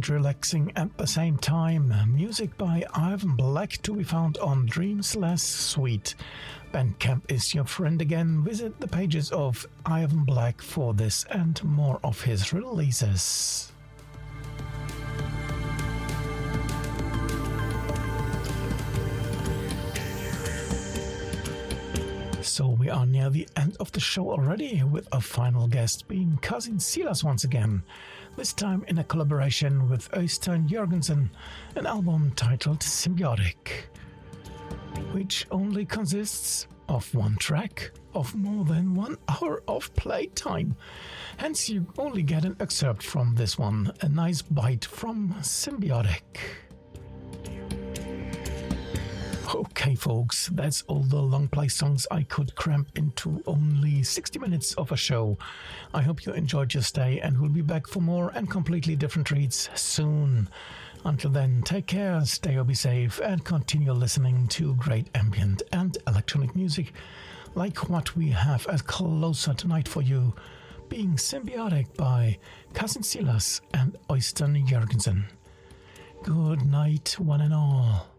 and relaxing at the same time. Music by Ivan Black to be found on Dreams Less Sweet. Bandcamp is your friend again. Visit the pages of Ivan Black for this and more of his releases. So we are near the end of the show already, with a final guest being Cousin Silas once again, this time in a collaboration with Øystein Jørgensen, an album titled Symbiotic, which only consists of one track of more than 1 hour of playtime. Hence you only get an excerpt from this one, a nice bite from Symbiotic. Okay folks, that's all the long play songs I could cramp into only 60 minutes of a show. I hope you enjoyed your stay and will be back for more and completely different treats soon. Until then, take care, stay or be safe, and continue listening to great ambient and electronic music like what we have as closer tonight for you, being Symbiotic by Cousin Silas and Øystein Jørgensen. Good night, one and all.